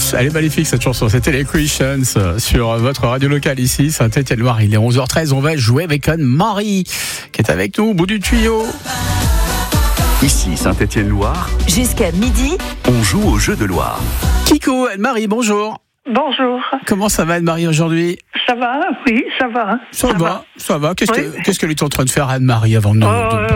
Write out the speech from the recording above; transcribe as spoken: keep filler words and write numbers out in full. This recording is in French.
Elle est magnifique cette chanson, c'était les Creations sur votre radio locale ici, Saint-Étienne-Loire. Il est onze heures treize, on va jouer avec Anne-Marie qui est avec nous au bout du tuyau. Ici Saint-Étienne-Loire. Jusqu'à midi, on joue au jeu de Loire. Kiko, Anne-Marie, bonjour. Bonjour. Comment ça va Anne-Marie aujourd'hui? Ça va? Oui, ça va. Ça, ça va, va, ça va. Qu'est-ce, oui. que, qu'est-ce qu'elle est en train de faire Anne-Marie avant de nous... Oh, de...